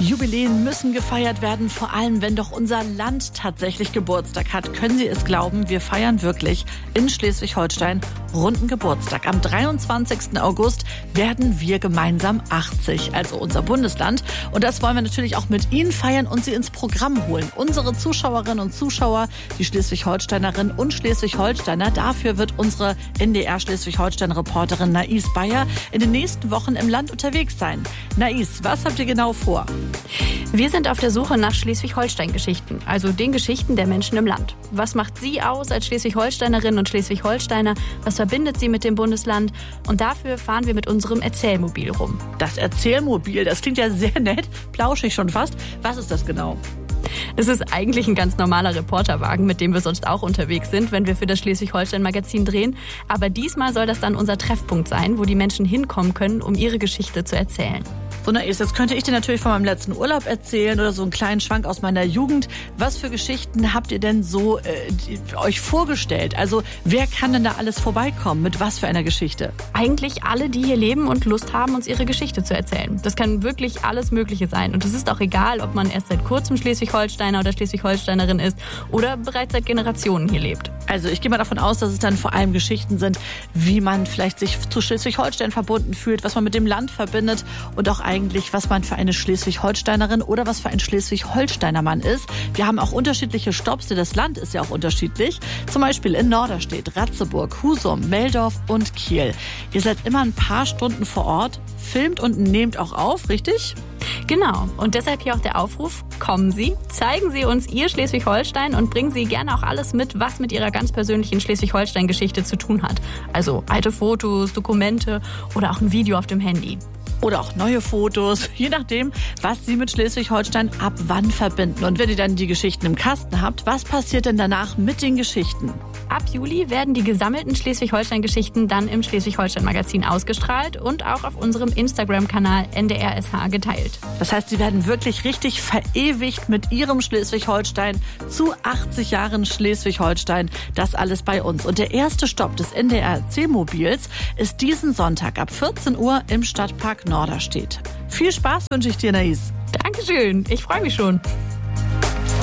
Jubiläen müssen gefeiert werden, vor allem wenn doch unser Land tatsächlich Geburtstag hat. Können Sie es glauben, wir feiern wirklich in Schleswig-Holstein runden Geburtstag. Am 23. August werden wir gemeinsam 80, also unser Bundesland. Und das wollen wir natürlich auch mit Ihnen feiern und Sie ins Programm holen. Unsere Zuschauerinnen und Zuschauer, die Schleswig-Holsteinerinnen und Schleswig-Holsteiner, dafür wird unsere NDR-Schleswig-Holstein-Reporterin Nais Bayer in den nächsten Wochen im Land unterwegs sein. Nais, was habt ihr genau vor? Wir sind auf der Suche nach Schleswig-Holstein-Geschichten, also den Geschichten der Menschen im Land. Was macht Sie aus als Schleswig-Holsteinerinnen und Schleswig-Holsteiner? Was verbindet Sie mit dem Bundesland? Und dafür fahren wir mit unserem Erzählmobil rum. Das Erzählmobil, das klingt ja sehr nett, plauschig schon fast. Was ist das genau? Es ist eigentlich ein ganz normaler Reporterwagen, mit dem wir sonst auch unterwegs sind, wenn wir für das Schleswig-Holstein-Magazin drehen. Aber diesmal soll das dann unser Treffpunkt sein, wo die Menschen hinkommen können, um ihre Geschichte zu erzählen. So, Nais, jetzt könnte ich dir natürlich von meinem letzten Urlaub erzählen oder so einen kleinen Schwank aus meiner Jugend. Was für Geschichten habt ihr denn so euch vorgestellt? Also wer kann denn da alles vorbeikommen? Mit was für einer Geschichte? Eigentlich alle, die hier leben und Lust haben, uns ihre Geschichte zu erzählen. Das kann wirklich alles Mögliche sein. Und es ist auch egal, ob man erst seit kurzem Schleswig-Holsteiner oder Schleswig-Holsteinerin ist oder bereits seit Generationen hier lebt. Also ich gehe mal davon aus, dass es dann vor allem Geschichten sind, wie man vielleicht sich zu Schleswig-Holstein verbunden fühlt, was man mit dem Land verbindet und auch eigentlich, was man für eine Schleswig-Holsteinerin oder was für ein Schleswig-Holsteiner Mann ist. Wir haben auch unterschiedliche Stopps, denn das Land ist ja auch unterschiedlich. Zum Beispiel in Norderstedt, Ratzeburg, Husum, Meldorf und Kiel. Ihr seid immer ein paar Stunden vor Ort, filmt und nehmt auch auf, richtig? Genau. Und deshalb hier auch der Aufruf, kommen Sie, zeigen Sie uns Ihr Schleswig-Holstein und bringen Sie gerne auch alles mit, was mit Ihrer ganz persönlichen Schleswig-Holstein-Geschichte zu tun hat. Also alte Fotos, Dokumente oder auch ein Video auf dem Handy. Oder auch neue Fotos, je nachdem, was Sie mit Schleswig-Holstein ab wann verbinden. Und wenn ihr dann die Geschichten im Kasten habt, was passiert denn danach mit den Geschichten? Ab Juli werden die gesammelten Schleswig-Holstein-Geschichten dann im Schleswig-Holstein-Magazin ausgestrahlt und auch auf unserem Instagram-Kanal NDRSH geteilt. Das heißt, Sie werden wirklich richtig verewigt mit Ihrem Schleswig-Holstein zu 80 Jahren Schleswig-Holstein. Das alles bei uns. Und der erste Stopp des NDR-C-Mobils ist diesen Sonntag ab 14 Uhr im Stadtpark Norderstedt. Viel Spaß wünsche ich dir, Nais. Dankeschön, ich freue mich schon.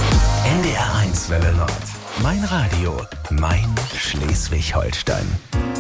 NDR1 Welle Nord. Mein Radio, mein Schleswig-Holstein.